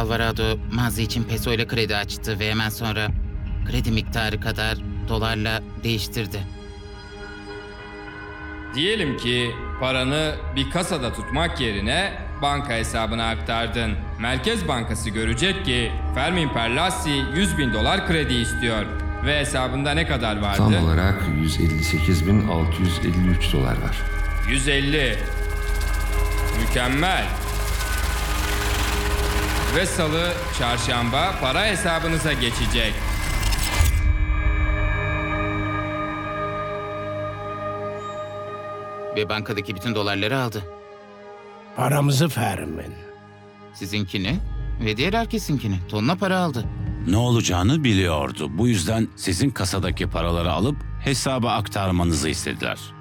Alvarado mağaza için peso ile kredi açtı ve hemen sonra kredi miktarı kadar dolarla değiştirdi. Diyelim ki paranı bir kasada tutmak yerine banka hesabına aktardın. Merkez Bankası görecek ki Fermin Perlassi $100.000 kredi istiyor. Ve hesabında ne kadar vardı? Tam olarak $158.653 var. 150. Mükemmel. Ve salı, çarşamba para hesabınıza geçecek. Ve bankadaki bütün dolarları aldı. Paramızı Fermin. Sizinkini ve diğer herkesinkini. Tonla para aldı. Ne olacağını biliyordu. Bu yüzden sizin kasadaki paraları alıp hesaba aktarmanızı istediler.